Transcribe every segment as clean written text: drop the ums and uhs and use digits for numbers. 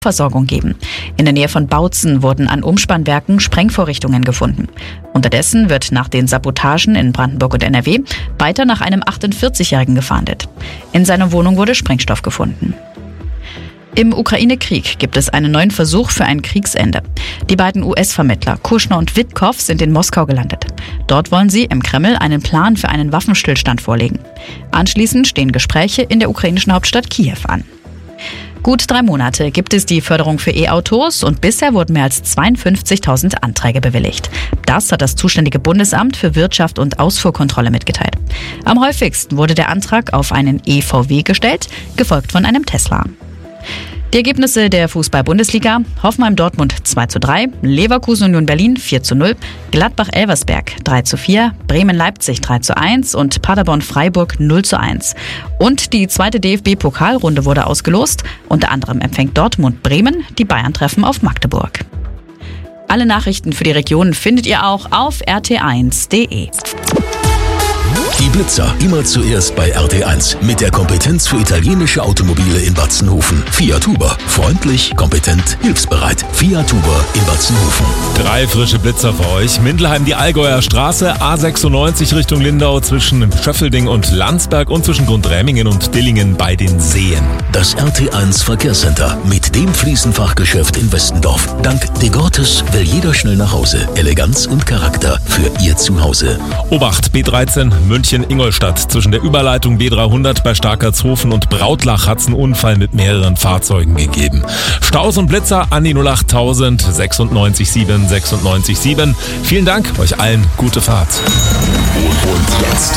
Versorgung geben. In der Nähe von Bautzen wurden an Umspannwerken Sprengvorrichtungen gefunden. Unterdessen wird nach den Sabotagen in Brandenburg und NRW weiter nach einem 48-Jährigen gefahndet. In seiner Wohnung wurde Sprengstoff gefunden. Im Ukraine-Krieg gibt es einen neuen Versuch für ein Kriegsende. Die beiden US-Vermittler Kushner und Witkow sind in Moskau gelandet. Dort wollen sie im Kreml einen Plan für einen Waffenstillstand vorlegen. Anschließend stehen Gespräche in der ukrainischen Hauptstadt Kiew an. Gut 3 Monate gibt es die Förderung für E-Autos und bisher wurden mehr als 52.000 Anträge bewilligt. Das hat das zuständige Bundesamt für Wirtschaft und Ausfuhrkontrolle mitgeteilt. Am häufigsten wurde der Antrag auf einen E-VW gestellt, gefolgt von einem Tesla. Die Ergebnisse der Fußball-Bundesliga: Hoffenheim-Dortmund 2:3, Leverkusen-Union Berlin 4:0, Gladbach-Elversberg 3:4, Bremen-Leipzig 3:1 und Paderborn-Freiburg 0:1. Und die zweite DFB-Pokalrunde wurde ausgelost. Unter anderem empfängt Dortmund Bremen, die Bayern treffen auf Magdeburg. Alle Nachrichten für die Region findet ihr auch auf rt1.de. Die Blitzer immer zuerst bei RT1 mit der Kompetenz für italienische Automobile in Batzenhofen. Fiat Huber. Freundlich, kompetent, hilfsbereit. Fiat Huber in Batzenhofen. 3 frische Blitzer für euch. Mindelheim die Allgäuer Straße, A96 Richtung Lindau zwischen Schöffelding und Landsberg und zwischen Grundrämingen und Dillingen bei den Seen. Das RT1 Verkehrscenter mit dem Fliesenfachgeschäft in Westendorf. Dank Degortes will jeder schnell nach Hause. Eleganz und Charakter für Ihr Zuhause. Obacht, B13 München-Ingolstadt. Zwischen der Überleitung B300 bei Starkertshofen und Brautlach hat es einen Unfall mit mehreren Fahrzeugen gegeben. Staus und Blitzer an die 08000 967 967. Vielen Dank, euch allen gute Fahrt. Und jetzt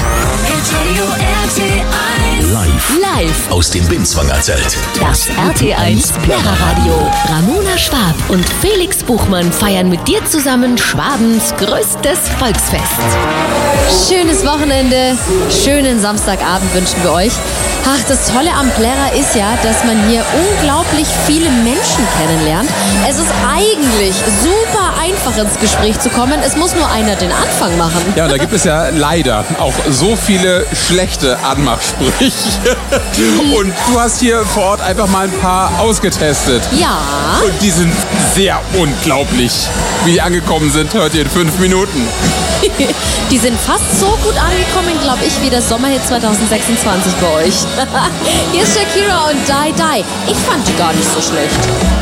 live aus dem Binzwanger Zelt. Das RT1 Plärreradio. Ramona Schwab und Felix Buchmann feiern mit dir zusammen Schwabens größtes Volksfest. Schönes Wochenende, schönen Samstagabend wünschen wir euch. Ach, das Tolle am Plärrer ist ja, dass man hier unglaublich viele Menschen kennenlernt. Es ist eigentlich super einfach ins Gespräch zu kommen. Es muss nur einer den Anfang machen. Ja, und da gibt es ja leider auch so viele schlechte Anmachsprüche. Und du hast hier vor Ort einfach mal ein paar ausgetestet. Ja. Und die sind sehr unglaublich. Wie die angekommen sind, hört ihr in 5 Minuten. Die sind fast so gut angekommen, glaube ich, wie der Sommerhit 2026 bei euch. Hier ist Shakira und Die Die. Ich fand die gar nicht so schlecht.